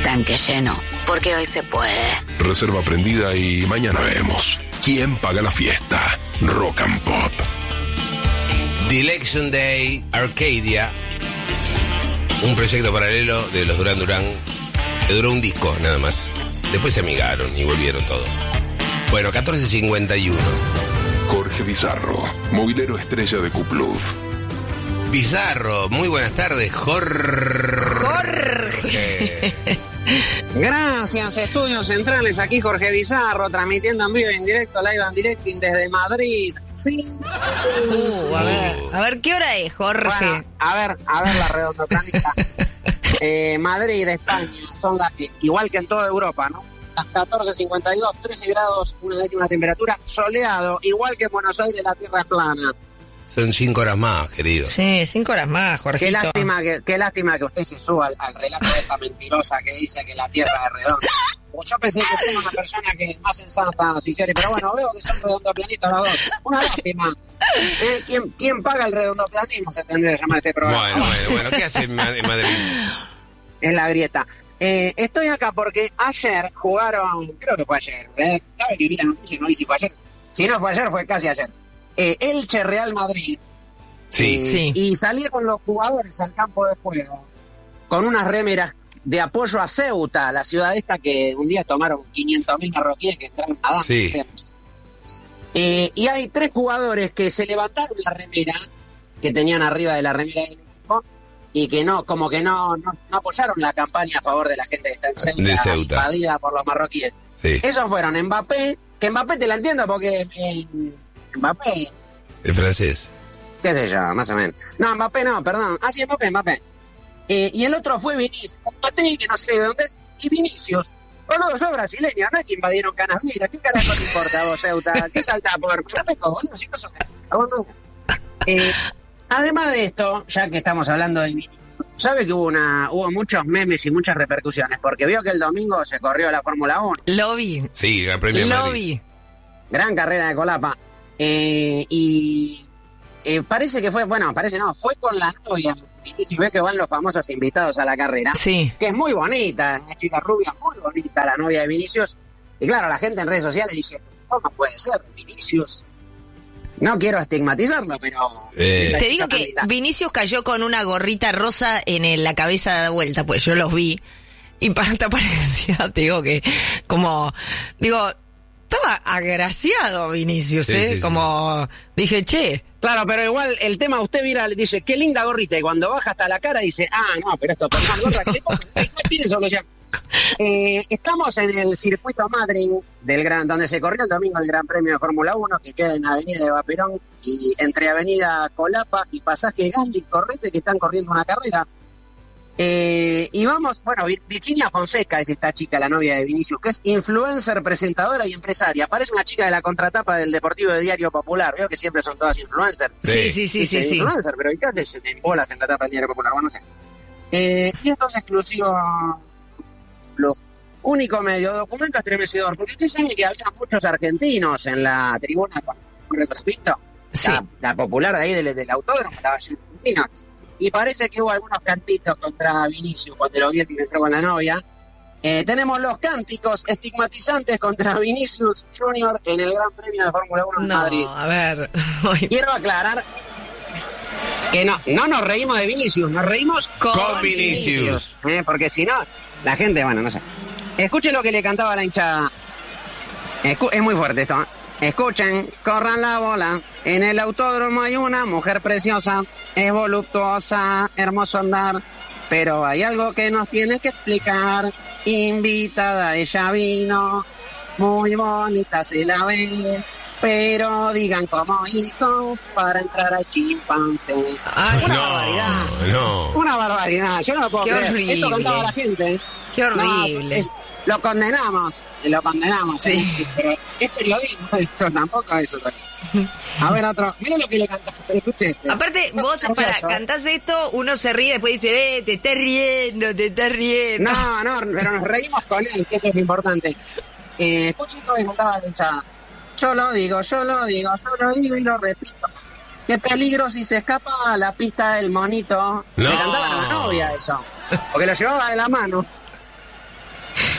tanque lleno, porque hoy se puede. Reserva prendida y mañana vemos. ¿Quién paga la fiesta? Rock and Pop. The Election Day Arcadia, un proyecto paralelo de los Duran Duran que duró un disco nada más. Después se amigaron y volvieron todos. Bueno, 14:51. Jorge Bizarro, movilero estrella de Q-Plus. Bizarro, muy buenas tardes, Jorge. Gracias, Estudios Centrales, aquí Jorge Bizarro, transmitiendo en vivo, en directo, live and directing desde Madrid. Sí. A ver, ¿qué hora es, Jorge? Bueno, a ver la redondoplanista. Madrid, España, son las que, igual que en toda Europa, ¿no? Las 14:52, 13 grados, una décima temperatura, soleado, igual que en Buenos Aires, la tierra es plana. Son 5 horas más, querido. Sí, 5 horas más, Jorgito. Qué lástima que usted se suba al relato de esta mentirosa que dice que la tierra es redonda. Yo pensé que usted era una persona que es más sensata, sincera, pero bueno, veo que son redondoplanistas los dos. Una lástima. ¿Quién paga el redondoplanismo? Se tendría que llamar este programa. Bueno, ¿qué hace en Madrid? Es la grieta. Estoy acá porque ayer jugaron, creo que fue ayer, ¿sabe que vi la noticia y no vi si fue ayer? Si no fue ayer, fue casi ayer. Elche Real Madrid. Sí. Y salieron los jugadores al campo de juego con unas remeras de apoyo a Ceuta, la ciudad esta que un día tomaron 500.000 marroquíes que entraron nadando. Sí. Y hay 3 jugadores que se levantaron la remera que tenían arriba de la remera del equipo y que no apoyaron la campaña a favor de la gente que está en Ceuta, invadida por los marroquíes. Sí. Esos fueron Mbappé, que Mbappé te la entiendo porque Mbappé. ¿El francés? ¿Qué sé yo? Más o menos. No, Mbappé no, perdón. Ah, sí, Mbappé. Y el otro fue Vinicius. Mbappé, que no sé de dónde es, y Vinicius. Boludo, sos brasileño, no es que invadieron Canasvira. ¿Qué carajo te importa vos, Ceuta? ¿Qué salta por Peco? Boludo, si no sos boludo. Además de esto, ya que estamos hablando de Vinicius, sabe que hubo muchos memes y muchas repercusiones, porque vio que el domingo se corrió la Fórmula 1. Lo vi. Sí, Gran Premio de Madrid. Gran carrera de Colapa. Parece que fue con la novia. Y ve que van los famosos invitados a la carrera. Sí. Que es muy bonita, una chica rubia muy bonita, la novia de Vinicius. Y claro, la gente en redes sociales dice, ¿cómo puede ser Vinicius? No quiero estigmatizarlo, pero... Te digo que Vinicius cayó con una gorrita rosa en la cabeza de vuelta, pues yo los vi. Y hasta parecía, te digo que, estaba agraciado Vinicius, sí, como dije, che. Claro, pero igual el tema, usted mira, dice, qué linda gorrita, y cuando baja hasta la cara dice, no, pero esto por más gorra que tiene solución. Estamos en el circuito Madrid donde se corrió el domingo el Gran Premio de Fórmula 1, que queda en Avenida de Vaperón y entre Avenida Colapa y Pasaje Gasly Correte, que están corriendo una carrera. Y vamos, Virginia Fonseca es esta chica, la novia de Vinicius, que es influencer, presentadora y empresaria. Parece una chica de la contratapa del Deportivo de Diario Popular. Veo que siempre son todas influencers. Sí. Influencer, pero ¿y qué haces en bolas en la tapa del Diario Popular? Bueno, no sé. Y esto es exclusivo Plus. Único medio, documento estremecedor, porque usted sabe que había muchos argentinos en la tribuna cuando retransmito. Sí. La popular de ahí del autódromo estaba lleno de argentinos. Y parece que hubo algunos cantitos contra Vinicius cuando lo vio y entró con la novia. Tenemos los cánticos estigmatizantes contra Vinicius Jr. en el Gran Premio de Fórmula 1 en Madrid. A ver. Quiero aclarar que no nos reímos de Vinicius, nos reímos con Vinicius. Porque si no, la gente, no sé. Escuchen lo que le cantaba la hinchada. Es muy fuerte esto, Escuchen, corran la bola. En el autódromo hay una mujer preciosa, es voluptuosa, hermoso andar, pero hay algo que nos tiene que explicar. Invitada ella vino, muy bonita se la ve, pero digan cómo hizo para entrar al chimpancé. Una barbaridad, yo no lo puedo creer. Horrible. Esto cantaba la gente. Qué horrible. Lo condenamos. Sí. Pero es periodismo esto, tampoco es eso. A ver, otro. Mira lo que le cantaste, pero escuché este. Aparte, vos cantás esto, uno se ríe, después dice, te estás riendo. No, pero nos reímos con él, que eso es importante. Escuchen esto que cantaba la hinchada. Yo lo digo y lo repito. Qué peligro si se escapa a la pista del monito. No. Le cantaba a la novia eso. Porque lo llevaba de la mano.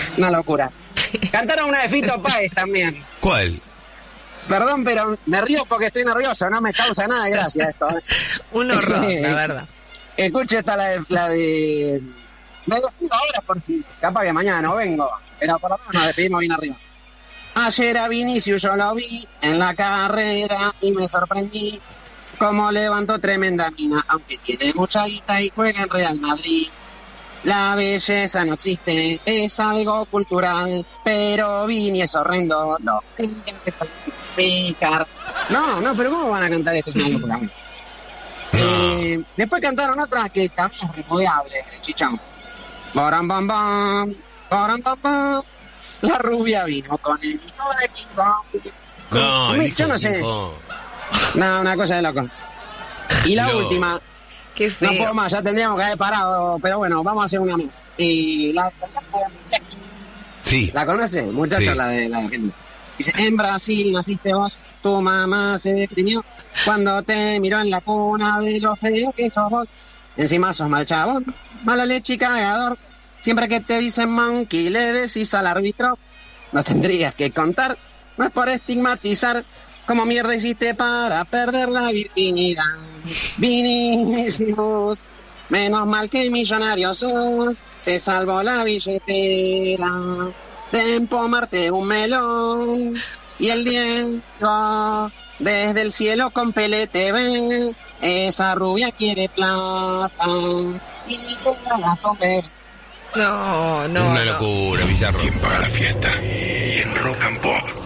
Una locura. Cantaron una de Fito Páez también. ¿Cuál? Perdón, pero me río porque estoy nervioso, no me causa nada de gracia esto. Un horror, la verdad. Escuche esta la de... Me despido ahora por si... Capaz que mañana no vengo, pero por lo menos nos despedimos bien arriba. Ayer a Vinicius yo lo vi en la carrera y me sorprendí cómo levantó tremenda mina, aunque tiene mucha guita y juega en Real Madrid. La belleza no existe, es algo cultural, pero Vini es horrendo, no. No, pero ¿cómo van a cantar esto? Es una locura. Después cantaron otra que también es repudiable, Chichón. Boram bam bam, boram bam bam. La rubia vino con el hijo de King Kong. No, Yo no sé. No, una cosa de loco. Y la última... Qué feo. No puedo más, ya tendríamos que haber parado, pero bueno, vamos a hacer una más. Y la muchacha. Sí. ¿La conoce? Muchacha, Sí. la de la gente. Dice, en Brasil naciste vos, tu mamá se deprimió cuando te miró en la cuna de lo feo que sos vos. Encima sos mal chabón, mala leche y cagador. Siempre que te dicen monkey le decís al árbitro, no tendrías que contar, no es por estigmatizar. ¿Cómo mierda hiciste para perder la virginidad? Vinicius, menos mal que millonario sos, te salvó la billetera de empomarte un melón. Y el Diego desde el cielo con Pelé ve, esa rubia quiere plata y te la sombra. No. Una locura, bizarro. ¿Quién paga la fiesta? En Rock and Pop.